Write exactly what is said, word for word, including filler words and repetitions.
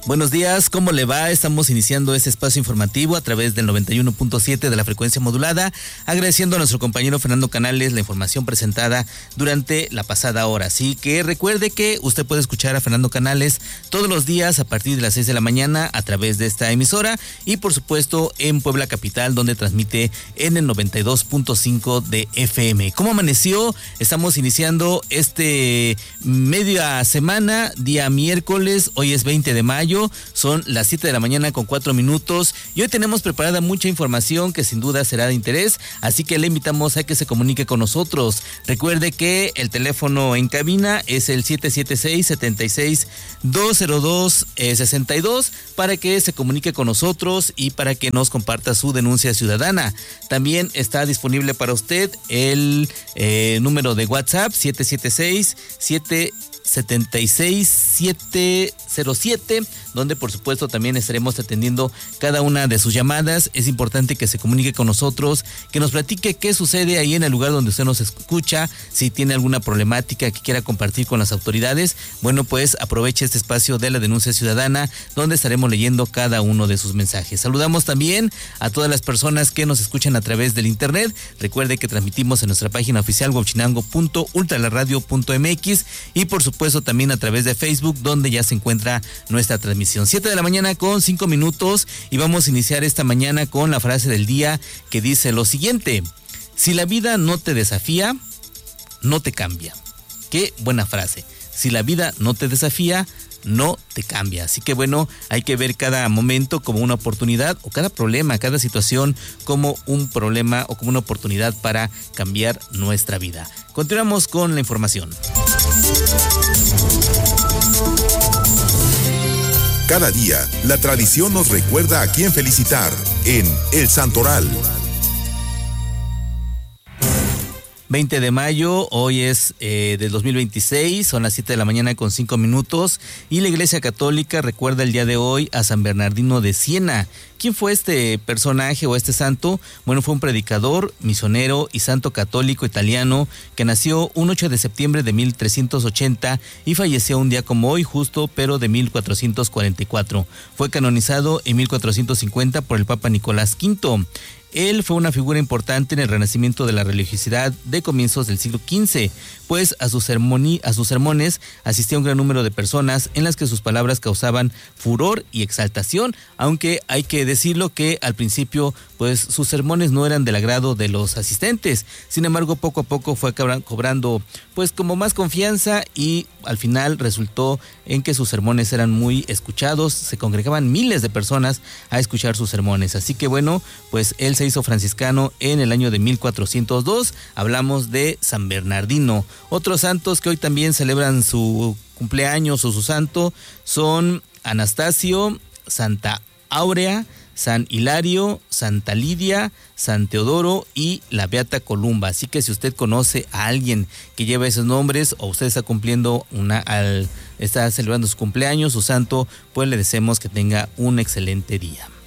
Buenos días, ¿cómo le va? Estamos iniciando este espacio informativo a través del noventa y uno punto siete de la frecuencia modulada, agradeciendo a nuestro compañero Fernando Canales la información presentada durante la pasada hora. Así que recuerde que usted puede escuchar a Fernando Canales todos los días a partir de las seis de la mañana a través de esta emisora y por supuesto en Puebla Capital, donde transmite en el noventa y dos punto cinco de F M. ¿Cómo amaneció? Estamos iniciando este media semana, día miércoles, hoy es veinte de mayo. Son las siete de la mañana con cuatro minutos y hoy tenemos preparada mucha información que sin duda será de interés, así que le invitamos a que se comunique con nosotros. Recuerde que el teléfono en cabina es el siete siete seis, siete seis, dos cero dos, seis dos para que se comunique con nosotros y para que nos comparta su denuncia ciudadana. También está disponible para usted el eh, número de WhatsApp siete siete seis, siete siete seis, siete cero siete, donde por supuesto también estaremos atendiendo cada una de sus llamadas. Es importante que se comunique con nosotros, que nos platique qué sucede ahí en el lugar donde usted nos escucha, si tiene alguna problemática que quiera compartir con las autoridades. Bueno, pues aproveche este espacio de la denuncia ciudadana, donde estaremos leyendo cada uno de sus mensajes. Saludamos también a todas las personas que nos escuchan a través del internet. Recuerde que transmitimos en nuestra página oficial huachinango punto ultralaradio punto m x y por supuesto también a través de Facebook, donde ya se encuentra nuestra transmisión. siete de la mañana con cinco minutos y vamos a iniciar esta mañana con la frase del día que dice lo siguiente: si la vida no te desafía, no te cambia. Qué buena frase. Si la vida no te desafía, no te cambia. Así que bueno, hay que ver cada momento como una oportunidad, o cada problema, cada situación como un problema o como una oportunidad para cambiar nuestra vida. Continuamos con la información. Cada día, la tradición nos recuerda a quién felicitar en El Santoral. veinte de mayo, hoy es eh, del dos mil veintiséis, son las siete de la mañana con cinco minutos y la Iglesia Católica recuerda el día de hoy a San Bernardino de Siena. ¿Quién fue este personaje o este santo? Bueno, fue un predicador, misionero y santo católico italiano que nació un ocho de septiembre de mil trescientos ochenta y falleció un día como hoy, justo, pero de mil cuatrocientos cuarenta y cuatro. Fue canonizado en mil cuatrocientos cincuenta por el Papa Nicolás quinto. Él fue una figura importante en el renacimiento de la religiosidad de comienzos del siglo quince, pues a sus, sermoni, a sus sermones asistía un gran número de personas en las que sus palabras causaban furor y exaltación, aunque hay que decirlo que al principio pues sus sermones no eran del agrado de los asistentes. Sin embargo, poco a poco fue cobrando pues como más confianza y al final resultó en que sus sermones eran muy escuchados, se congregaban miles de personas a escuchar sus sermones. Así que bueno, pues él se hizo franciscano en el año de mil cuatrocientos dos. Hablamos de San Bernardino. Otros santos que hoy también celebran su cumpleaños o su santo son Anastasio, Santa Áurea, San Hilario, Santa Lidia, San Teodoro y la Beata Columba. Así que si usted conoce a alguien que lleva esos nombres o usted está cumpliendo una, al, está celebrando su cumpleaños, su santo, pues le deseamos que tenga un excelente día.